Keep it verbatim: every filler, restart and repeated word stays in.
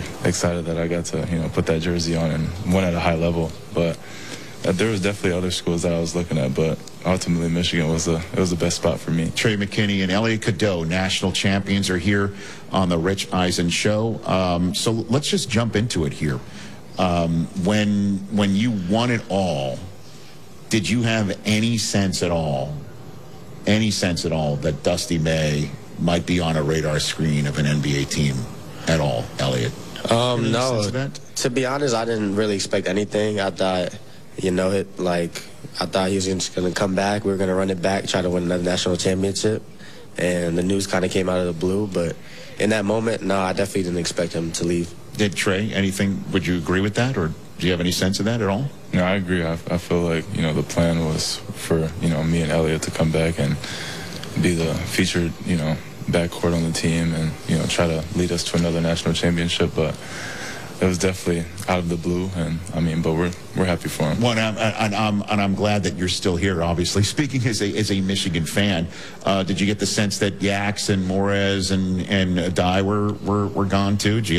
super excited that I got to, you know, put that jersey on and win at a high level. But uh, there was definitely other schools that I was looking at, but ultimately Michigan was the it was the best spot for me. Trey McKinney and Elliot Cadeau, national champions, are here on the Rich Eisen Show. Um, so let's just jump into it here. Um, when when you won it all, did you have any sense at all, any sense at all that Dusty May might be on a radar screen of an N B A team at all, Elliot? Um, no. To be honest, I didn't really expect anything. I thought, you know, it like I thought he was just going to come back. We were going to run it back, try to win another national championship. And the news kind of came out of the blue. But in that moment, no, I definitely didn't expect him to leave. Did Trey, anything, would you agree with that? Or do you have any sense of that at all? No, I agree. I, I feel like, you know, the plan was for, you know, me and Elliot to come back and be the featured, you know, backcourt on the team and, you know, try to lead us to another national championship. But it was definitely out of the blue, and I mean, but we're we're happy for him. Well, and I'm, and I'm, and I'm glad that you're still here, obviously. Speaking as a, as a Michigan fan, uh, did you get the sense that Yax and Morez and, and Adai were, were, were gone too? Did you